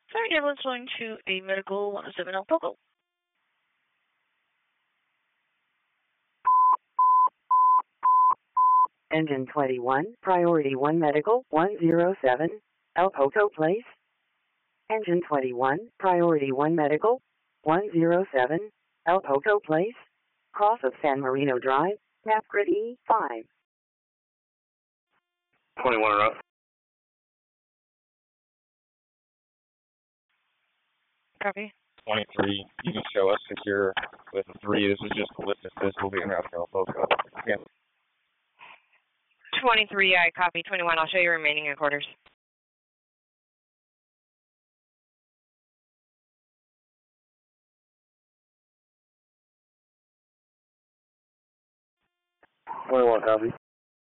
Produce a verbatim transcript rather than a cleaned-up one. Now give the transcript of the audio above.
Sorry, everyone's going to a medical one oh seven El Poco. Engine twenty-one, Priority one Medical, one oh seven, El Poco Place. Engine twenty-one, Priority one Medical, one oh seven, El Poco Place. Cross of San Marino Drive, Napgrid E five. twenty-one and up. Copy. twenty-three, you can show us secure with a three. This is just ballistic. This will be in route to El Poco. Again. twenty-three, I copy. twenty-one, I'll show you remaining in quarters. twenty-one, copy.